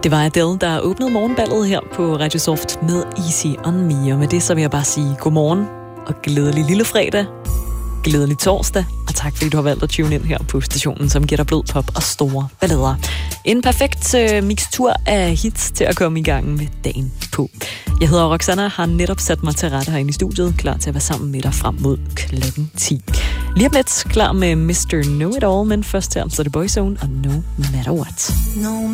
Det var Adele, der åbnede morgenballet her på Radio Soft med Easy on Me. Og med det så vil jeg bare sige godmorgen og glædelig lille fredag, glædelig torsdag. Og tak fordi du har valgt at tune ind her på stationen, som giver dig blød pop og store ballader. En perfekt mixtur af hits til at komme i gang med dagen på. Jeg hedder Roxanna, har netop sat mig til rette herinde i studiet, klar til at være sammen med dig frem mod klokken 10. Lige om lidt klar med Mr. Know It All, men først her så er det Boyzone og No Matter What. No